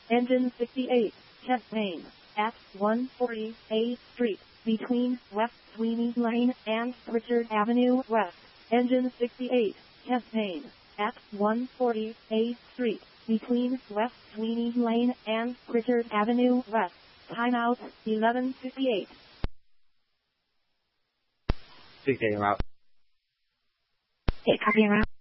Engine 68, test name, at 140 A Street, between West Sweeney Lane and Richard Avenue West. Engine 68, test name, at 140 A Street, between West Sweeney Lane and Richard Avenue West. Timeout, 11:58. 6 en route. 8, copy en route.